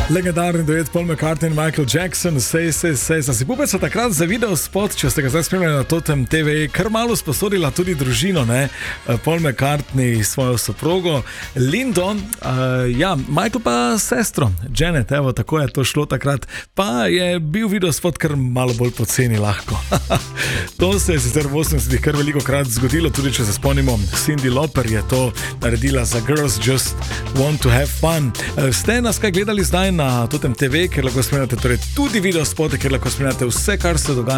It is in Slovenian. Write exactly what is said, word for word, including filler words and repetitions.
Legendarni duet Paul McCartney in Michael Jackson, sej, sej, sej. Za si pupec so takrat za video spot, če ste ga zdaj spremljali na Totem T V, kar malo sposodila tudi družino, ne? Paul McCartney s svojo soprogo Lindo, uh, ja, Michael pa sestro Janet, evo, tako je to šlo takrat, pa je bil video spot kar malo bolj poceni lahko. To se je sicer v osemdesetih kar veliko krat zgodilo, tudi če se spomnimo, Cyndi Lauper je to naredila za Girls Just Want to Have Fun. Ste nas kaj gledali zdaj na Totem T V, kjer lahko spremljate torej tudi video spote, kjer lahko spremljate vse, kar se dogaja